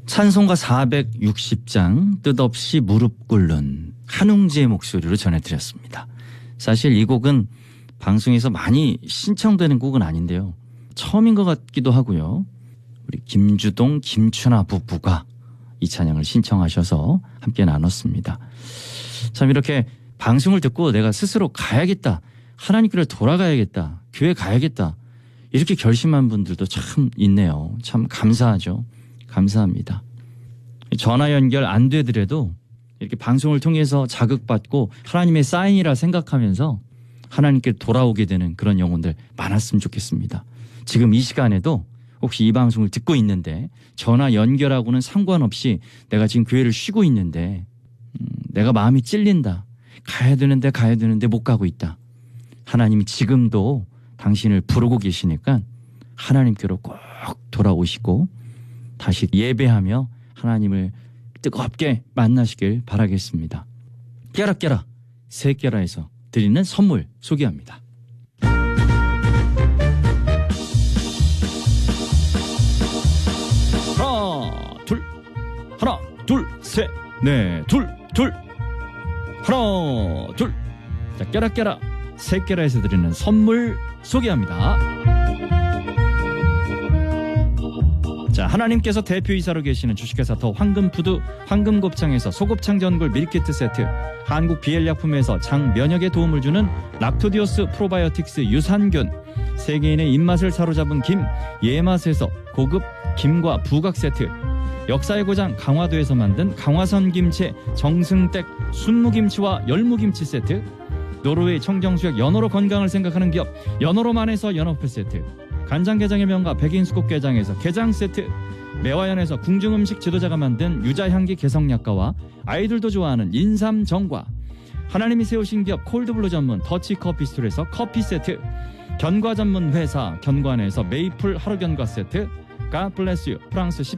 찬송가 460장 뜻없이 무릎 꿇는 한웅지의 목소리로 전해드렸습니다. 사실 이 곡은 방송에서 많이 신청되는 곡은 아닌데요. 처음인 것 같기도 하고요. 우리 김주동, 김춘아 부부가 이 찬양을 신청하셔서 함께 나눴습니다. 참 이렇게 방송을 듣고 내가 스스로 가야겠다, 하나님께로 돌아가야겠다, 교회 가야겠다 이렇게 결심한 분들도 참 있네요. 참 감사하죠. 감사합니다. 전화 연결 안 되더라도 이렇게 방송을 통해서 자극받고 하나님의 사인이라 생각하면서 하나님께 돌아오게 되는 그런 영혼들 많았으면 좋겠습니다. 지금 이 시간에도 혹시 이 방송을 듣고 있는데 전화 연결하고는 상관없이 내가 지금 교회를 쉬고 있는데 내가 마음이 찔린다, 가야 되는데 못 가고 있다. 하나님이 지금도 당신을 부르고 계시니까 하나님께로 꼭 돌아오시고 다시 예배하며 하나님을 뜨겁게 만나시길 바라겠습니다. 깨라 새깨라에서 드리는 선물 소개합니다. 하나 둘 셋 넷 둘 하나 둘. 자, 깨라 새깨라에서 드리는 선물 소개합니다. 자, 하나님께서 대표이사로 계시는 주식회사 더 황금푸드 황금곱창에서 소곱창 전골 밀키트 세트, 한국 비엘약품에서 장 면역에 도움을 주는 락토디오스 프로바이오틱스 유산균, 세계인의 입맛을 사로잡은 김 예맛에서 고급 김과 부각 세트, 역사의 고장 강화도에서 만든 강화선 김치 정승댁 순무김치와 열무김치 세트, 노르웨이 청정수역 연어로 건강을 생각하는 기업 연어로만에서 연어풀 세트, 간장게장의 명가 백인수국게장에서 게장 세트, 매화연에서 궁중음식 지도자가 만든 유자향기 개성약과와 아이들도 좋아하는 인삼정과, 하나님이 세우신 기업 콜드블루 전문 더치커피스톨에서 커피 세트, 견과 전문 회사 견과안에서 메이플 하루견과 세트, God bless you 프랑스